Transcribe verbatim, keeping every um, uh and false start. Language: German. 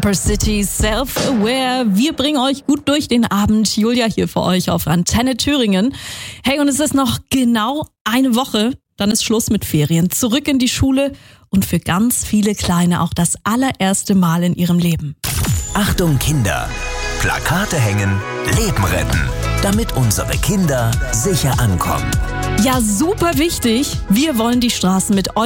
Camper City, Self-Aware. Wir bringen euch gut durch den Abend. Julia hier für euch auf Antenne Thüringen. Hey, und es ist noch genau eine Woche, dann ist Schluss mit Ferien. Zurück in die Schule und für ganz viele Kleine auch das allererste Mal in ihrem Leben. Achtung Kinder! Plakate hängen, Leben retten, damit unsere Kinder sicher ankommen. Ja, super wichtig. Wir wollen die Straßen mit euch